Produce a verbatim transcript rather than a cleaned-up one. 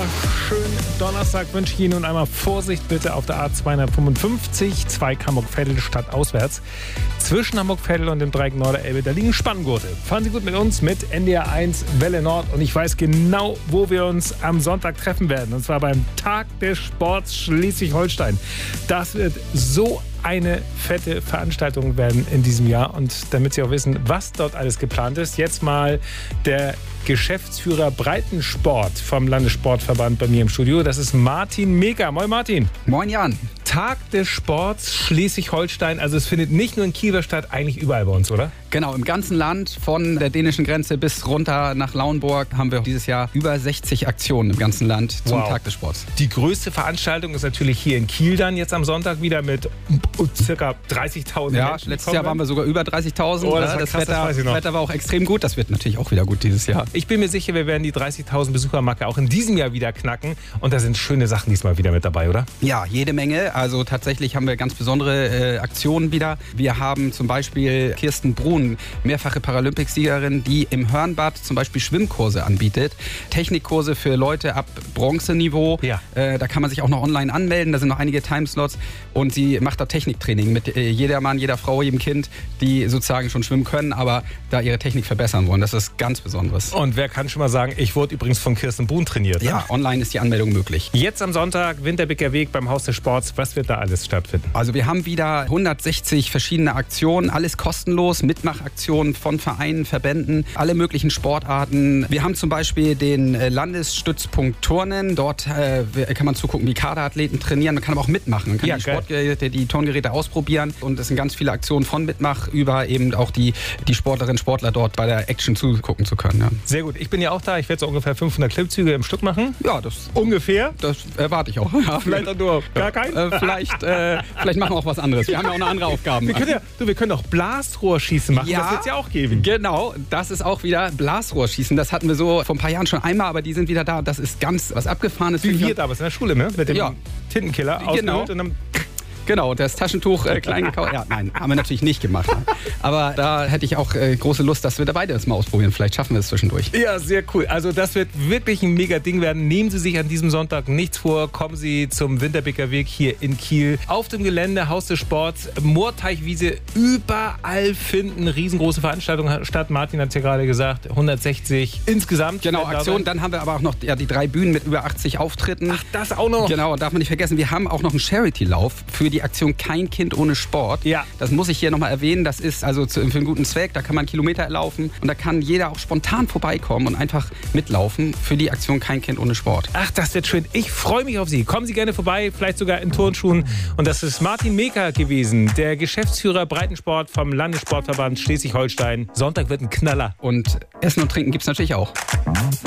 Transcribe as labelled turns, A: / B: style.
A: schönen Donnerstag wünsche ich Ihnen und einmal Vorsicht bitte auf der A zweihundertfünfundfünfzig, Zweig Hamburg-Veddel Stadt auswärts. Zwischen Hamburg-Veddel und dem Dreieck Norderelbe, da liegen Spanngurte. Fahren Sie gut mit uns mit N D R eins Welle Nord und ich weiß genau, wo wir uns am Sonntag treffen werden. Und zwar beim Tag des Sports Schleswig-Holstein. Das wird so eine fette Veranstaltung werden in diesem Jahr. Und damit Sie auch wissen, was dort alles geplant ist, jetzt mal der Geschäftsführer Breitensport vom Landessportverband bei mir im Studio. Das ist Martin Meeker. Moin Martin.
B: Moin Jan.
A: Tag des Sports Schleswig-Holstein. Also es findet nicht nur in Kiel statt, eigentlich überall bei uns, oder?
B: Genau, im ganzen Land, von der dänischen Grenze bis runter nach Lauenburg, haben wir dieses Jahr über sechzig Aktionen im ganzen Land zum
A: Wow.
B: Tag des Sports.
A: Die größte Veranstaltung ist natürlich hier in Kiel dann jetzt am Sonntag wieder mit circa dreißigtausend
B: Ja,
A: Menschen.
B: letztes Jahr waren wir sogar über dreißigtausend.
A: Oh, das war
B: das
A: krass, das
B: Wetter,
A: weiß ich noch.
B: Wetter war auch extrem gut. Das wird natürlich auch wieder gut dieses Jahr.
A: Ich bin mir sicher, wir werden die dreißigtausend Besuchermarke auch in diesem Jahr wieder knacken. Und da sind schöne Sachen diesmal wieder mit dabei, oder?
B: Ja, jede Menge. Also tatsächlich haben wir ganz besondere äh, Aktionen wieder. Wir haben zum Beispiel Kirsten Brun, mehrfache Paralympicsiegerin, die im Hörnbad zum Beispiel Schwimmkurse anbietet. Technikkurse für Leute ab Bronzeniveau.
A: Ja.
B: Äh, da kann man sich auch noch online anmelden. Da sind noch einige Timeslots. Und sie macht da Techniktraining mit äh, jeder Mann, jeder Frau, jedem Kind, die sozusagen schon schwimmen können, aber da ihre Technik verbessern wollen. Das ist ganz Besonderes.
A: Und wer kann schon mal sagen, ich wurde übrigens von Kirsten Brun trainiert.
B: Ja,
A: Ne?
B: online ist die Anmeldung möglich.
A: Jetzt am Sonntag, Winterbeker Weg beim Haus des Sports. Was wird da alles stattfinden?
B: Also wir haben wieder hundertsechzig verschiedene Aktionen, alles kostenlos, Mitmachaktionen von Vereinen, Verbänden, alle möglichen Sportarten. Wir haben zum Beispiel den äh, Landesstützpunkt Turnen. Dort äh, kann man zugucken, wie Kaderathleten trainieren. Man kann aber auch mitmachen. Man kann
A: Ja,
B: die
A: geil.
B: Sportgeräte, die Turngeräte ausprobieren. Und es sind ganz viele Aktionen von Mitmach über eben auch die, die Sportlerinnen, Sportler dort bei der Action zugucken zu können. Ja,
A: Sehr gut. Ich bin ja auch da. Ich werde so ungefähr fünfhundert Klimmzüge im Stück machen.
B: ja das,
A: Ungefähr.
B: das erwarte ich auch. Ja,
A: Vielleicht auch nur gar keinen.
B: äh, vielleicht, äh, vielleicht machen wir auch was anderes. Wir haben ja auch noch andere Aufgaben.
A: Wir können ja, du, wir können auch Blasrohrschießen machen.
B: Ja.
A: Das wird es ja auch geben.
B: Genau, das ist auch wieder Blasrohrschießen. Das hatten wir so vor ein paar Jahren schon einmal, aber die sind wieder da. Das ist ganz was Abgefahrenes.
A: Wie wir damals in der Schule, ne? Mit dem
B: Ja.
A: Tintenkiller
B: Genau.
A: ausgeholt und dann
B: Genau, das Taschentuch äh, klein gekauft. Ja, nein, haben wir natürlich nicht gemacht. Aber da hätte ich auch äh, große Lust, dass wir da beide das mal ausprobieren. Vielleicht schaffen wir es zwischendurch.
A: Ja, sehr cool. Also das wird wirklich ein mega Ding werden. Nehmen Sie sich an diesem Sonntag nichts vor. Kommen Sie zum Winterbeker Weg hier in Kiel. Auf dem Gelände, Haus des Sports, Moorteichwiese, überall finden riesengroße Veranstaltungen statt. Martin hat es ja gerade gesagt, hundertsechzig insgesamt.
B: Genau,
A: werden da
B: Aktion.
A: sein.
B: Dann haben wir aber auch noch ja, die drei Bühnen mit über achtzig Auftritten.
A: Ach, das auch noch.
B: Genau, darf man nicht vergessen. Wir haben auch noch einen Charity-Lauf für die Aktion Kein Kind ohne Sport.
A: Ja.
B: Das muss ich hier nochmal erwähnen. Das ist also zu, für einen guten Zweck. Da kann man Kilometer laufen und da kann jeder auch spontan vorbeikommen und einfach mitlaufen für die Aktion Kein Kind ohne Sport.
A: Ach, das wird schön. Ich freue mich auf Sie. Kommen Sie gerne vorbei, vielleicht sogar in Turnschuhen. Und das ist Martin Meeker gewesen, der Geschäftsführer Breitensport vom Landessportverband Schleswig-Holstein. Sonntag wird ein Knaller.
B: Und Essen und Trinken gibt es natürlich auch.